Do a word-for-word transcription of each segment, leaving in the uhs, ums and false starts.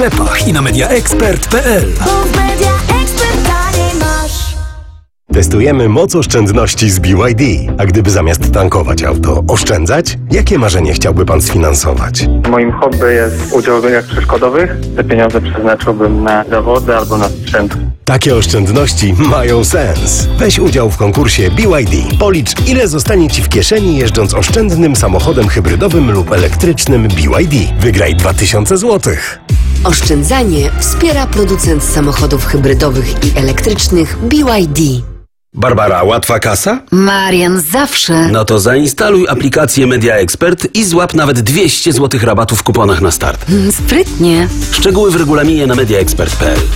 sklepach i na media expert kropka p l. Testujemy moc oszczędności z B Y D. A gdyby zamiast tankować auto oszczędzać, jakie marzenie chciałby pan sfinansować? Moim hobby jest udział w grach przeszkodowych. Te pieniądze przeznaczyłbym na zawody albo na sprzęt. Takie oszczędności mają sens. Weź udział w konkursie B Y D. Policz, ile zostanie ci w kieszeni jeżdżąc oszczędnym samochodem hybrydowym lub elektrycznym B Y D. Wygraj dwa tysiące złotych. Oszczędzanie wspiera producent samochodów hybrydowych i elektrycznych B Y D. Barbara, łatwa kasa? Marian, zawsze. No to zainstaluj aplikację Media Expert i złap nawet dwieście złotych rabatu w kuponach na start. Mm, sprytnie. Szczegóły w regulaminie na media expert kropka p l.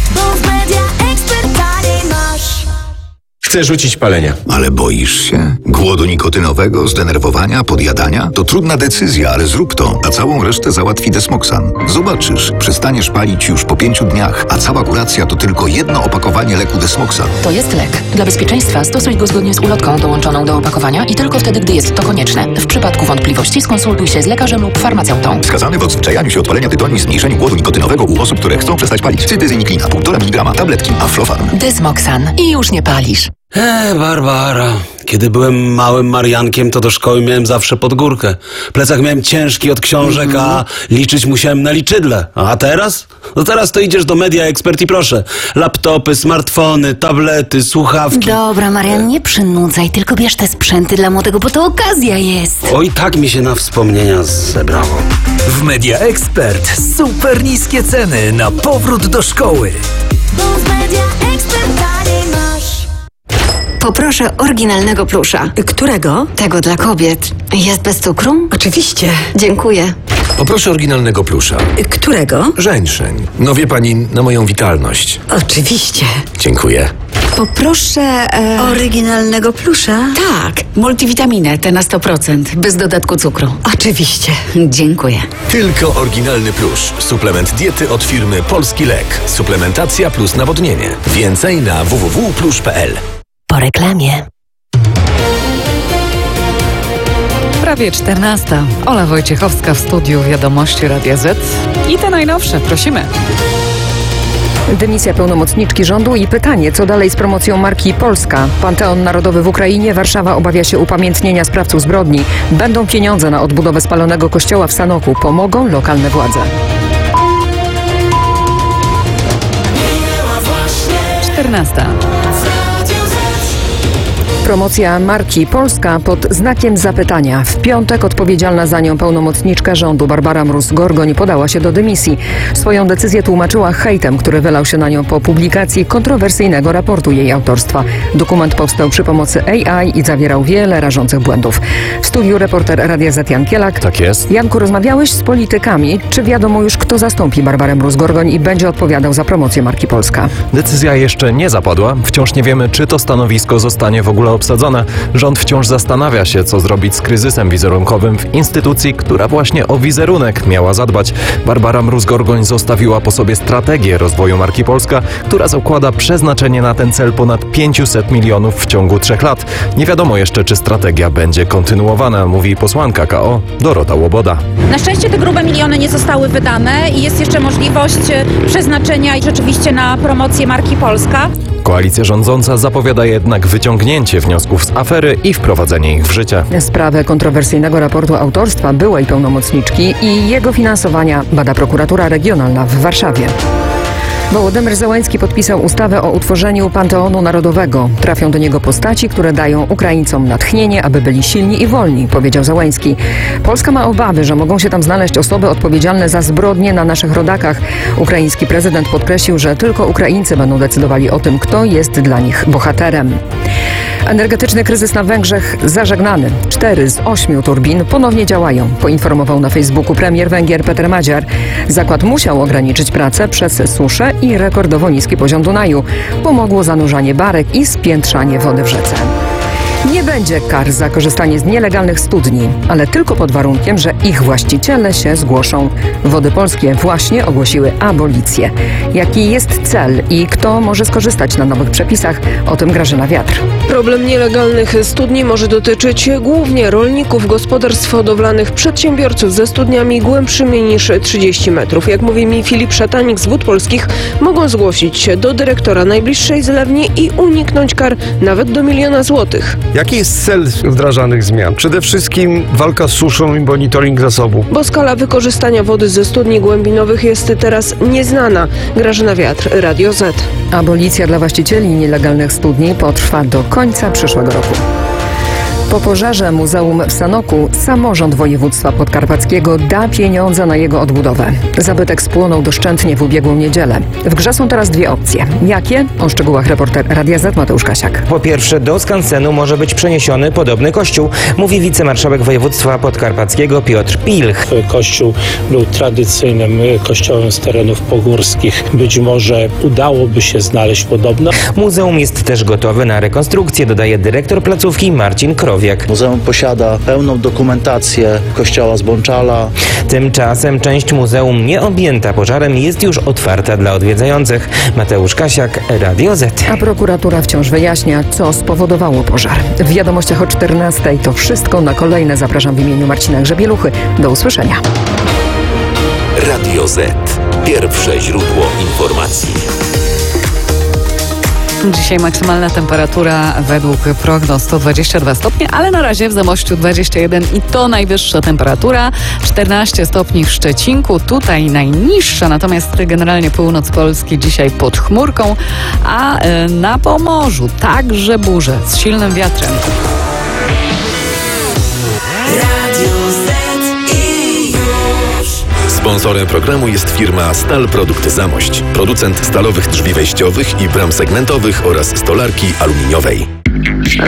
Chcę rzucić palenia. Ale boisz się? Głodu nikotynowego, zdenerwowania, podjadania? To trudna decyzja, ale zrób to, a całą resztę załatwi Desmoxan. Zobaczysz, przestaniesz palić już po pięciu dniach, a cała kuracja to tylko jedno opakowanie leku Desmoxan. To jest lek. Dla bezpieczeństwa stosuj go zgodnie z ulotką dołączoną do opakowania i tylko wtedy, gdy jest to konieczne. W przypadku wątpliwości skonsultuj się z lekarzem lub farmaceutą. Wskazany w odzwyczajaniu się od palenia tytoniu i zmniejszeniu głodu nikotynowego u osób, które chcą przestać palić. Cytyzyniklina, półtora miligrama, tabletki, Aflofarm. Desmoxan. I już nie palisz. Eee, Barbara, kiedy byłem małym Mariankiem, to do szkoły miałem zawsze pod górkę. Plecak miałem ciężki od książek, mm-hmm. a liczyć musiałem na liczydle. A teraz? No teraz to idziesz do Media Expert i proszę. Laptopy, smartfony, tablety, słuchawki. Dobra, Marian, nie przynudzaj, tylko bierz te sprzęty dla młodego, bo to okazja jest. Oj, tak mi się na wspomnienia zebrało. W Media Expert super niskie ceny na powrót do szkoły. Poproszę oryginalnego plusza. Którego? Tego dla kobiet. Jest bez cukru? Oczywiście. Dziękuję. Poproszę oryginalnego plusza. Którego? Żeńszeń. No wie pani, na moją witalność. Oczywiście. Dziękuję. Poproszę e... oryginalnego plusza? Tak, multivitaminę, te na sto procent, bez dodatku cukru. Oczywiście. Dziękuję. Tylko oryginalny plusz. Suplement diety od firmy Polski Lek. Suplementacja plus nawodnienie. Więcej na w w w kropka plusz kropka p l. Po reklamie. Prawie czternasta. Ola Wojciechowska w studiu Wiadomości Radia Z. I te najnowsze, prosimy. Dymisja pełnomocniczki rządu i pytanie, co dalej z promocją marki Polska. Panteon Narodowy w Ukrainie, Warszawa obawia się upamiętnienia sprawców zbrodni. Będą pieniądze na odbudowę spalonego kościoła w Sanoku. Pomogą lokalne władze. czternasta. Promocja marki Polska pod znakiem zapytania. W piątek odpowiedzialna za nią pełnomocniczka rządu Barbara Mróz-Gorgoń podała się do dymisji. Swoją decyzję tłumaczyła hejtem, który wylał się na nią po publikacji kontrowersyjnego raportu jej autorstwa. Dokument powstał przy pomocy A I i zawierał wiele rażących błędów. W studiu reporter Radia Z Jan Kielak. Tak jest. Janku, rozmawiałeś z politykami. Czy wiadomo już, kto zastąpi Barbarę Mróz-Gorgoń i będzie odpowiadał za promocję marki Polska? Decyzja jeszcze nie zapadła. Wciąż nie wiemy, czy to stanowisko zostanie w ogóle obsadzone. Rząd wciąż zastanawia się, co zrobić z kryzysem wizerunkowym w instytucji, która właśnie o wizerunek miała zadbać. Barbara Mróz-Gorgoń zostawiła po sobie strategię rozwoju marki Polska, która zakłada przeznaczenie na ten cel ponad pięćset milionów w ciągu trzech lat. Nie wiadomo jeszcze, czy strategia będzie kontynuowana, mówi posłanka K O Dorota Łoboda. Na szczęście te grube miliony nie zostały wydane i jest jeszcze możliwość przeznaczenia rzeczywiście na promocję marki Polska. Koalicja rządząca zapowiada jednak wyciągnięcie wniosków z afery i wprowadzenie ich w życie. Sprawę kontrowersyjnego raportu autorstwa byłej pełnomocniczki i jego finansowania bada prokuratura regionalna w Warszawie. Wołodymyr Zełenski podpisał ustawę o utworzeniu Panteonu Narodowego. Trafią do niego postaci, które dają Ukraińcom natchnienie, aby byli silni i wolni, powiedział Zełenski. Polska ma obawy, że mogą się tam znaleźć osoby odpowiedzialne za zbrodnie na naszych rodakach. Ukraiński prezydent podkreślił, że tylko Ukraińcy będą decydowali o tym, kto jest dla nich bohaterem. Energetyczny kryzys na Węgrzech zażegnany. Cztery z ośmiu turbin ponownie działają, poinformował na Facebooku premier Węgier Peter Madziar. Zakład musiał ograniczyć pracę przez suszę i rekordowo niski poziom Dunaju. Pomogło zanurzanie barek i spiętrzanie wody w rzece. Nie będzie kar za korzystanie z nielegalnych studni, ale tylko pod warunkiem, że ich właściciele się zgłoszą. Wody Polskie właśnie ogłosiły abolicję. Jaki jest cel i kto może skorzystać na nowych przepisach? O tym Grażyna Wiatr. Problem nielegalnych studni może dotyczyć głównie rolników, gospodarstw hodowlanych, przedsiębiorców ze studniami głębszymi niż trzydzieści metrów. Jak mówi mi Filip Szatanik z Wód Polskich, mogą zgłosić się do dyrektora najbliższej zlewni i uniknąć kar nawet do miliona złotych. Jaki jest cel wdrażanych zmian? Przede wszystkim walka z suszą i monitoring zasobu. Bo skala wykorzystania wody ze studni głębinowych jest teraz nieznana. Grażyna Wiatr, Radio Z. Abolicja dla właścicieli nielegalnych studni potrwa do końca przyszłego roku. Po pożarze Muzeum w Sanoku samorząd województwa podkarpackiego da pieniądze na jego odbudowę. Zabytek spłonął doszczętnie w ubiegłą niedzielę. W grze są teraz dwie opcje. Jakie? O szczegółach reporter Radia Z Mateusz Kasiak. Po pierwsze, do skansenu może być przeniesiony podobny kościół, mówi wicemarszałek województwa podkarpackiego Piotr Pilch. Kościół był tradycyjnym kościołem z terenów pogórskich. Być może udałoby się znaleźć podobno. Muzeum jest też gotowe na rekonstrukcję, dodaje dyrektor placówki Marcin Krowiak. Muzeum posiada pełną dokumentację kościoła z Bączala. Tymczasem część muzeum nie objęta pożarem jest już otwarta dla odwiedzających. Mateusz Kasiak, Radio Z. A prokuratura wciąż wyjaśnia, co spowodowało pożar. W wiadomościach o czternastej to wszystko. Na kolejne zapraszam w imieniu Marcina Grzebieluchy. Do usłyszenia. Radio Z. Pierwsze źródło informacji. Dzisiaj maksymalna temperatura według prognoz sto dwadzieścia dwa stopnie, ale na razie w Zamościu dwadzieścia jeden i to najwyższa temperatura. czternaście stopni w Szczecinku, tutaj najniższa, natomiast generalnie północ Polski dzisiaj pod chmurką, a na Pomorzu także burze z silnym wiatrem. Sponsorem programu jest firma Stal Produkty Zamość. Producent stalowych drzwi wejściowych i bram segmentowych oraz stolarki aluminiowej.